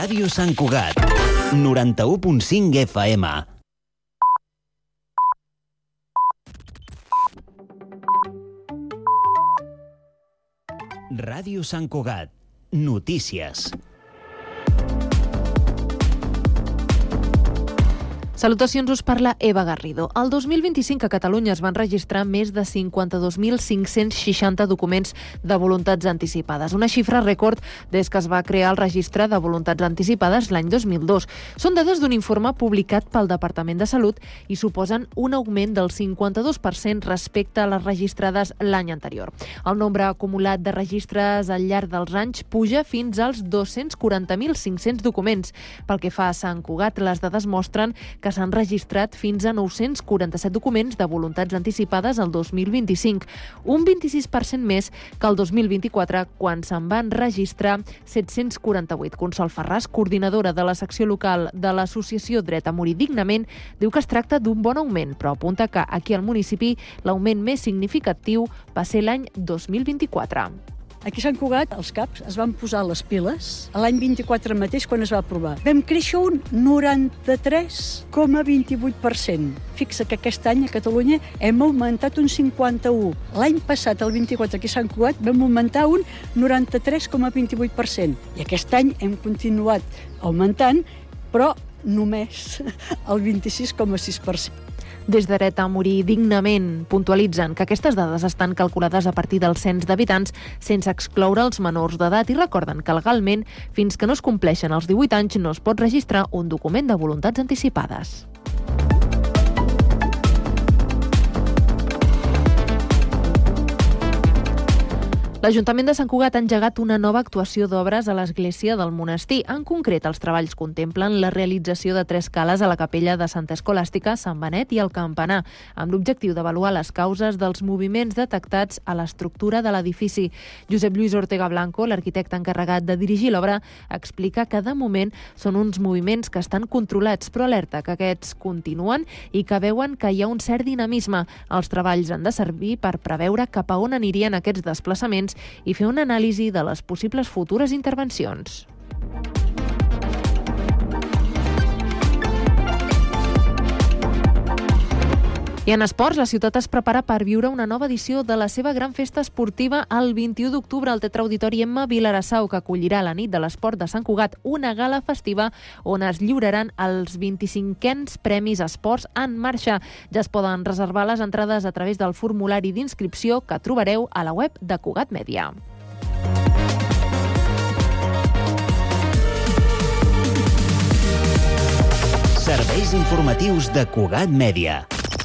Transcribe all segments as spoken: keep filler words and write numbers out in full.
Ràdio Sant Cugat, noranta-u punt cinc F M. Ràdio Sant Cugat, notícies. Salutacions, us parla Eva Garrido. El dos mil vint-i-cinc a Catalunya es van registrar més de cinquanta-dos mil cinc-cents seixanta documents de voluntats anticipades, una xifra rècord des que es va crear el registre de voluntats anticipades l'any dos mil dos. Són dades d'un informe publicat pel Departament de Salut i suposen un augment del cinquanta-dos per cent respecte a les registrades l'any anterior. El nombre acumulat de registres al llarg dels anys puja fins als dos-cents quaranta mil cinc-cents documents. Pel que fa a Sant Cugat, les dades mostren que que s'han registrat fins a nou-cents quaranta-set documents de voluntats anticipades el dos mil vint-i-cinc, un vint-i-sis per cent més que el dos mil vint-i-quatre, quan se'n van registrar set-cents quaranta-vuit. Consol Ferràs, coordinadora de la secció local de l'associació Dret a Morir Dignament, diu que es tracta d'un bon augment, però apunta que aquí al municipi l'augment més significatiu va ser l'any dos mil vint-i-quatre. Aquí a Sant Cugat, els caps es van posar les piles l'any vint-i-quatre mateix, quan es va aprovar. Vam créixer un noranta-tres coma vint-i-vuit per cent. Fixa que aquest any a Catalunya hem augmentat un cinquanta-u. L'any passat, el vint-i-quatre, aquí a Sant Cugat, vam augmentar un noranta-tres coma vint-i-vuit per cent. I aquest any hem continuat augmentant, però només el vint-i-sis coma sis per cent. Des de Dret a Morir Dignament puntualitzen que aquestes dades estan calculades a partir del cens d'habitants sense excloure els menors d'edat i recorden que legalment, fins que no es compleixen els divuit anys, no es pot registrar un document de voluntats anticipades. L'Ajuntament de Sant Cugat ha engegat una nova actuació d'obres a l'església del monestir. En concret, els treballs contemplen la realització de tres cales a la capella de Santa Escolàstica, Sant Benet i el Campanar, amb l'objectiu d'avaluar les causes dels moviments detectats a l'estructura de l'edifici. Josep Lluís Ortega Blanco, l'arquitecte encarregat de dirigir l'obra, explica que de moment són uns moviments que estan controlats, però alerta que aquests continuen i que veuen que hi ha un cert dinamisme. Els treballs han de servir per preveure cap a on anirien aquests desplaçaments i fer una anàlisi de les possibles futures intervencions. I en esports, la ciutat es prepara per viure una nova edició de la seva gran festa esportiva el vint-i-u d'octubre al Teatre Auditori Emma Vilarassau, que acollirà la nit de l'esport de Sant Cugat, una gala festiva on es lliuraran els vint-i-cinquens Premis Esports en Marxa. Ja es poden reservar les entrades a través del formulari d'inscripció que trobareu a la web de Cugat Mèdia. Serveis informatius de Cugat Mèdia.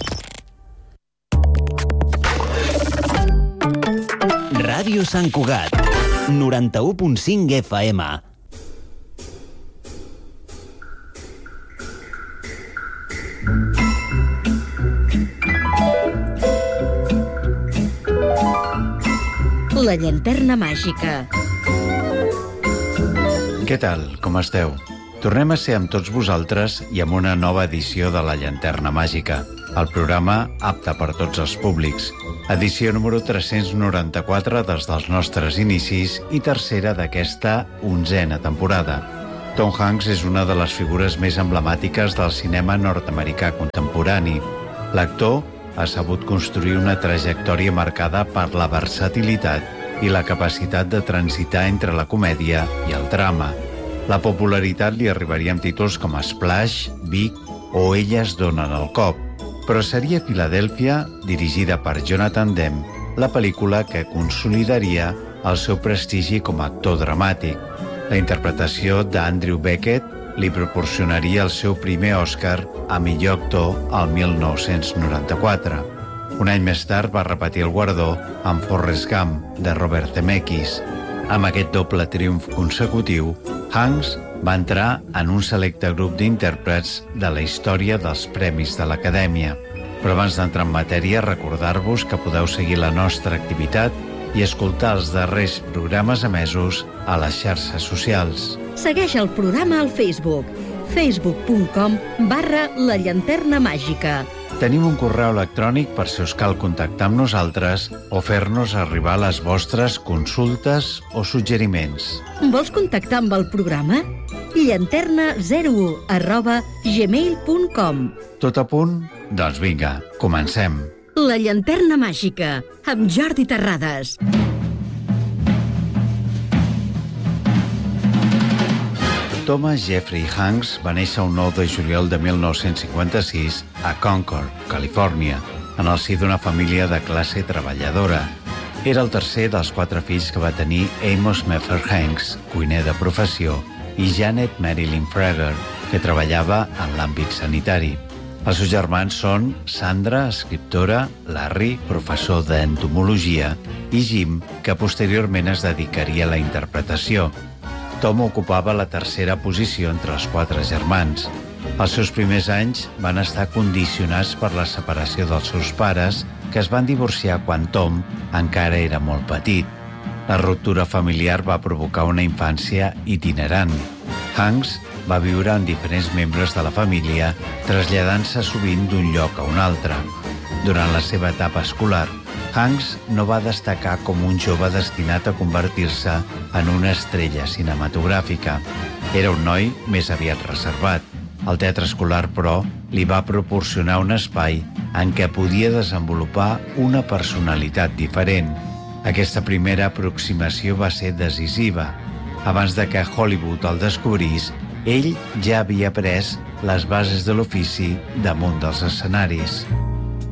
Ràdio Sant Cugat, noranta-u punt cinc F M. La llanterna màgica. Què tal? Com esteu? Tornem a ser amb tots vosaltres i amb una nova edició de La Llanterna Màgica, el programa apte per tots els públics. Edició número tres-cents noranta-quatre des dels nostres inicis i tercera d'aquesta onzena temporada. Tom Hanks és una de les figures més emblemàtiques del cinema nord-americà contemporani. L'actor ha sabut construir una trajectòria marcada per la versatilitat i la capacitat de transitar entre la comèdia i el drama. La popularitat li arribaria amb títols com Splash, Vic o Elles donen el cop. Però seria Filadèlfia, dirigida per Jonathan Demme, la pel·lícula que consolidaria el seu prestigi com a actor dramàtic. La interpretació d'Andrew Beckett li proporcionaria el seu primer Òscar a millor actor al mil nou-cents noranta-quatre. Un any més tard va repetir el guardó amb Forrest Gump, de Robert Zemeckis. Amb aquest doble triomf consecutiu, Hanks va entrar en un selecte grup d'intèrprets de la història dels premis de l'Acadèmia. Però abans d'entrar en matèria, recordar-vos que podeu seguir la nostra activitat i escoltar els darrers programes emesos a les xarxes socials. Segueix el programa al Facebook, facebook punt com barra la llanterna màgica. Tenim un correu electrònic per si us cal contactar amb nosaltres o fer-nos arribar les vostres consultes o suggeriments. Vols contactar amb el programa? llanterna zero u arroba gmail punt com. Tot a punt? Doncs vinga, comencem. La llanterna màgica, amb Jordi Terrades. Thomas Jeffrey Hanks va néixer el nou de juliol de mil nou-cents cinquanta-sis a Concord, Califòrnia, en el si d'una família de classe treballadora. Era el tercer dels quatre fills que va tenir Amos Meffer Hanks, cuiner de professió, i Janet Marilyn Prager, que treballava en l'àmbit sanitari. Els seus germans són Sandra, escriptora, Larry, professor d'entomologia, i Jim, que posteriorment es dedicaria a la interpretació. Tom ocupava la tercera posició entre els quatre germans. Els seus primers anys van estar condicionats per la separació dels seus pares, que es van divorciar quan Tom encara era molt petit. La ruptura familiar va provocar una infància itinerant. Hanks va viure amb diferents membres de la família, traslladant-se sovint d'un lloc a un altre. Durant la seva etapa escolar, Hanks no va destacar com un jove destinat a convertir-se en una estrella cinematogràfica. Era un noi més aviat reservat. El teatre escolar, però, li va proporcionar un espai en què podia desenvolupar una personalitat diferent. Aquesta primera aproximació va ser decisiva. Abans de que Hollywood el descobrís, ell ja havia pres les bases de l'ofici damunt dels escenaris.